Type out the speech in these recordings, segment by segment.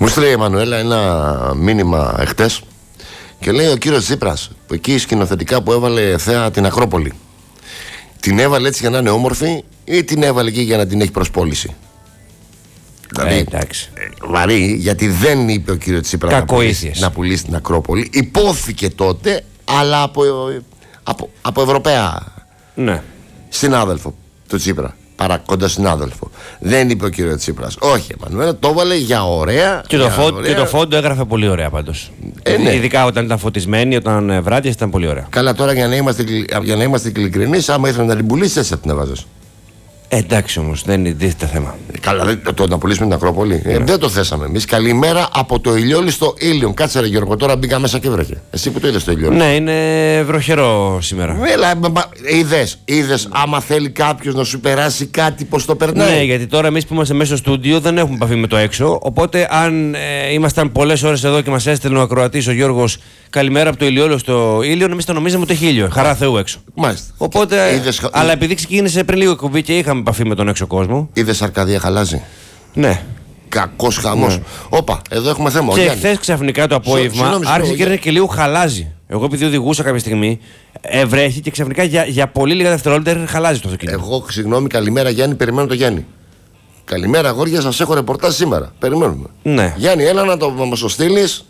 στείλε η Εμμανουέλα ένα μήνυμα εχθές και λέει ο κύριος Τσίπρας, που εκεί σκηνοθετικά που έβαλε θέα την Ακρόπολη, την έβαλε έτσι για να είναι όμορφη ή την έβαλε εκεί για να την έχει προς-πώληση? Δηλαδή, βαρύ, γιατί δεν είπε ο κύριος Τσίπρας να πουλήσει την Ακρόπολη. Υπόθηκε τότε, αλλά από Ευρωπαία συνάδελφο του Τσίπρα, παρακοντά συνάδελφο. Δεν είπε ο κύριος Τσίπρας. Όχι, Εμμανουέλα, το έβαλε για ωραία. Και το φόντο έγραφε πολύ ωραία πάντως. Ναι. Ειδικά όταν ήταν φωτισμένη, όταν βράδυ ήταν πολύ ωραία. Καλά, τώρα για να είμαστε ειλικρινείς, άμα ήθελα να την πουλήσει, έτσι θα την έβαζες. Εντάξει όμως, δεν είναι δίθετα θέμα. Καλά, το να πουλήσουμε την Ακρόπολη. Δεν το θέσαμε εμείς. Καλημέρα από το Ηλιόλι στο Ήλιον. Κάτσε ρε Γιώργο, τώρα μπήκα μέσα και βρέχε. Εσύ που το είδες το Ηλιόλι? Ναι, είναι βροχερό σήμερα. Είδες, άμα θέλει κάποιος να σου περάσει κάτι, πώς το περνάει. Ναι, γιατί τώρα εμείς που είμαστε μέσα στο στούντιο δεν έχουμε επαφή με το έξω. Οπότε, αν ήμασταν πολλές ώρες εδώ και μας έστελνε ο ακροατής ο Γιώργος, καλημέρα από το Ηλιόλιο στο Ήλιον, εμείς το νομίζαμε ότι έχει ήλιο. Χαρά Θεού έξω. Μάλιστα. Οπότε, αλλά επειδή ξεκίνησε πριν λίγο εκπομπή και είχαμε επαφή με τον έξω κόσμο. Είδες Αρκαδία χαλάζει? Ναι. Κακός χαμός. Όπα, εδώ έχουμε θέμα. Και χθες ξαφνικά το απόγευμα άρχισε και έρχεται και λίγο χαλάζει. Εγώ επειδή οδηγούσα κάποια στιγμή, βρέχει και ξαφνικά για πολύ λίγα δευτερόλεπτα χαλάζει το αυτοκίνητο. Εγώ, συγγνώμη, καλημέρα Γιάννη, περιμένω το Γιάννη. Καλημέρα αγόρια, σας έχω ρεπορτάζ σήμερα. Περιμένουμε. Ναι. Γιάννη, έλα να μας το στείλεις.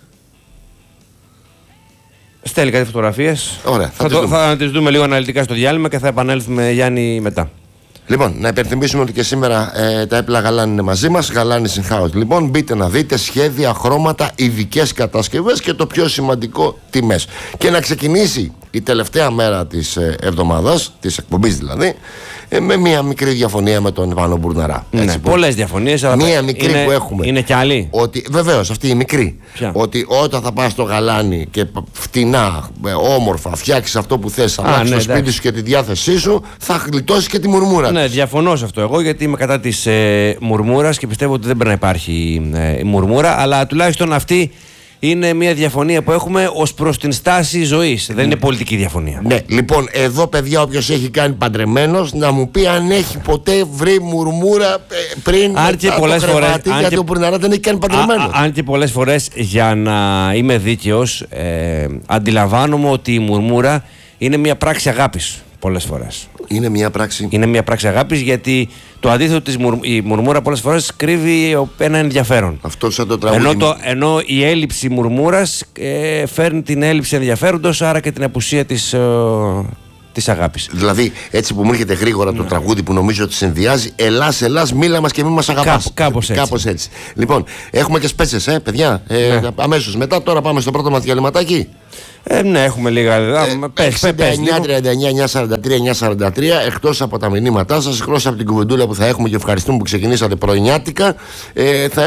Στέλνει κάτι φωτογραφίες. Ωραία, θα τις δούμε λίγο αναλυτικά στο διάλειμμα και θα επανέλθουμε, Γιάννη, μετά. Λοιπόν, να υπενθυμίσουμε ότι και σήμερα τα έπιπλα Γαλάνη είναι μαζί μας. Γαλάνη in house. Λοιπόν, μπείτε να δείτε σχέδια, χρώματα, ειδικές κατασκευές και το πιο σημαντικό, τιμές. Και να ξεκινήσει η τελευταία μέρα της εβδομάδας, της εκπομπής δηλαδή, με μια μικρή διαφωνία με τον Βάνο Μπουρναρά. Ναι, πολλές διαφωνίες, αλλά μια μικρή που έχουμε. Είναι κι άλλη. Ότι, βεβαίως, αυτή η μικρή. Ποια? Ότι όταν θα πας στο Γαλάνη και φτηνά, όμορφα, φτιάξεις αυτό που θες, αλλάξεις το σπίτι σου και τη διάθεσή σου, θα γλιτώσεις και τη μουρμούρα. Ναι, διαφωνώ σε αυτό εγώ, γιατί είμαι κατά της μουρμούρας και πιστεύω ότι δεν πρέπει να υπάρχει μουρμούρα, αλλά τουλάχιστον αυτή είναι μια διαφωνία που έχουμε ως προς την στάση ζωής. Δεν είναι πολιτική διαφωνία. Ναι, λοιπόν, εδώ παιδιά, όποιος έχει κάνει παντρεμένος, να μου πει αν έχει ποτέ βρει μουρμούρα πριν το κρεβάτι, γιατί ο Μπουρναρά δεν έχει κάνει παντρεμένος. Αν και πολλές φορές, για να είμαι δίκαιος, αντιλαμβάνομαι ότι η μουρμούρα είναι μια πράξη αγάπης. Πολλές φορές. Είναι μια πράξη. Είναι μια πράξη αγάπης, γιατί το αντίθετο της η μουρμούρα πολλές φορές κρύβει ένα ενδιαφέρον. Αυτό σαν το τραγούδι. Ενώ η έλλειψη μουρμούρας φέρνει την έλλειψη ενδιαφέροντος, άρα και την απουσία της αγάπης. Δηλαδή, έτσι που μου έρχεται γρήγορα το τραγούδι που νομίζω ότι συνδυάζει, Ελλάς, μίλα μας και μη μας αγαπάς. Κάπως έτσι. Λοιπόν, έχουμε και σπέτσες, παιδιά. Αμέσως μετά, τώρα πάμε στο πρώτο μας διαλυματάκι. Ναι, έχουμε λίγα. 69-39-943-943. Εκτός από τα μηνύματά σας, εκτός από την κουβεντούλα που θα έχουμε και ευχαριστούμε που ξεκινήσατε πρωινιάτικα, θα